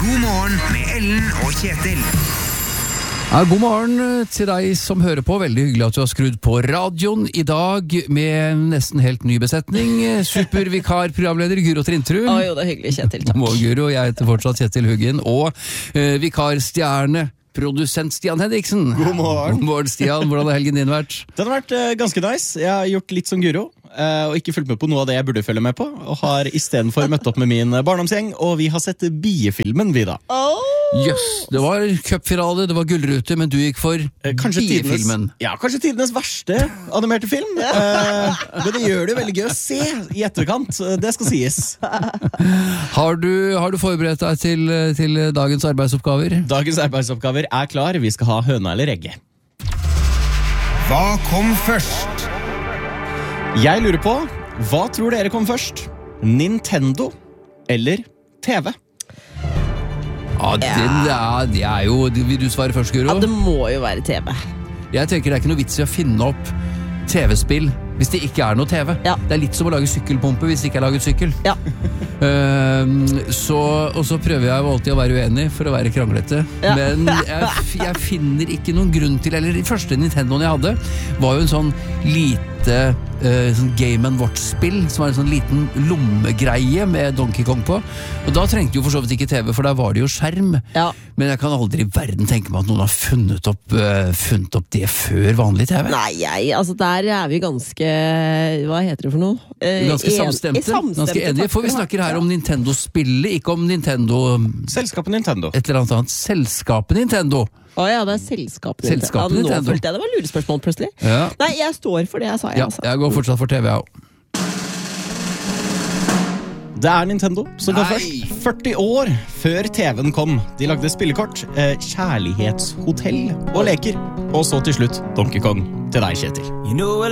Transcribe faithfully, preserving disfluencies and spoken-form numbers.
God morgen med Ellen og Kjetil. Ja, god morgen til deg som hører på. Veldig hyggelig at du har skrudd på radioen i dag med nesten helt ny besetning. Supervikar, programleder Guro Trintrud. Å jo, det er hyggelig, Kjetil, takk. God morgen, Guro. Jeg heter fortsatt Kjetil Huggen. Og eh, vikarstjerne, produsent Stian Henriksen. God morgen. God morgen, Stian. Hvordan har helgen din vært? Den har vært uh, ganske nice. Jeg har gjort litt som Guro, uh, og ikke fulgt med på noe av det jeg burde følge med på. Og har i stedet for møtt opp med min barndomsgjeng, og vi har sett Biefilmen, vi da. Oh. Jøss, yes, det var cupfinale, det var gullrute, men du gikk for uh, kanskje Biefilmen. Tidenes, ja, kanskje tidenes verste animerte film. Uh, men det gjør det veldig gøy å se i etterkant. Uh, det skal sies. Har du, har du forberedt deg til, til dagens arbeidsoppgaver? Dagens arbeidsoppgaver er klar. Vi skal ha høna eller egge. Hva kom først? Jeg lurer på, hva tror dere kom først? Nintendo eller T V? Ja, det, det, er, det er jo... Vil du svare først, Guro? Ja, det må jo være T V. Jeg tenker det er ikke noe vits i å finne opp T V-spill hvis det ikke er noe T V. Ja. Det er litt som å lage sykkelpumpe hvis det ikke er laget sykkel. Ja. uh, så, og så prøver jeg jo alltid å være uenig for å være kranglete. Ja. Men jeg, jeg finner ikke noen grunn til, eller den første Nintendoen jeg hadde, var jo en sånn lite uh, sånn Game and Watch-spill, som var en sånn liten lommegreie med Donkey Kong på. Og da trengte jo for så vidt ikke T V, for der var det jo skjerm. Ja. Men jeg kan aldri i verden tenke meg at noen har funnet opp, uh, funnet opp det før vanlig T V. Nei, jeg, altså der er vi ganske, hva heter det for noe? Eh, Ganske en, samstemte, samstemte ganske enige, for vi snakker her om Nintendo-spillet, ikke om Nintendo... Selskapet Nintendo. Et eller annet annet. Selskapet Nintendo. Å ja, det er selskapet. Selskapet ja, Nintendo. Nå følte jeg det var lurespørsmål plutselig. Ja. Nei, jeg står for det jeg sa. Jeg, Ja, altså. jeg går fortsatt for T V, jeg. Det er Nintendo som kom Nei. først. førti år før T V-en kom. De lagde spillekort, eh, kjærlighetshotell og leker. Og så til slutt Donkey Kong til deg, Kjetil. You know